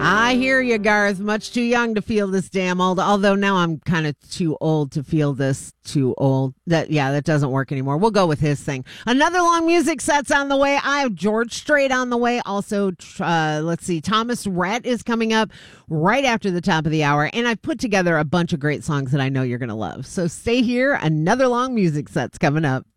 I hear you, Garth. Much too young to feel this damn old. Although now I'm kind of too old to feel this too old. That doesn't work anymore. We'll go with his thing. Another long music set's on the way. I have George Strait on the way. Also, let's see, Thomas Rhett is coming up right after the top of the hour. And I've put together a bunch of great songs that I know you're going to love. So stay here. Another long music set's coming up.